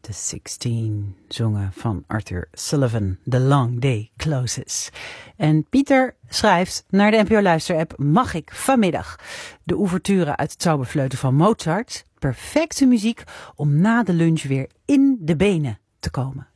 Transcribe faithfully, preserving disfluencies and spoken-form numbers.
The Sixteen zongen van Arthur Sullivan. The Long Day Closes. En Pieter schrijft naar de N P O Luisterapp: mag ik vanmiddag de ouverture uit het Zauberfleuten van Mozart? Perfecte muziek om na de lunch weer in de benen te komen.